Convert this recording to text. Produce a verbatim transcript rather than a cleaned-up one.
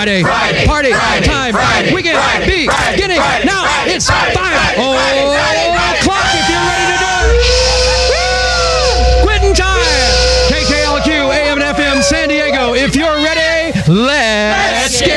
Friday. Friday. Party Friday. time. Friday. Weekend Friday. Friday. beginning. Friday. Now Friday. it's Friday. five Friday. o'clock if you're ready to do it. Woo! Quitting time. K K L Q, A M and F M, San Diego. If you're ready, let's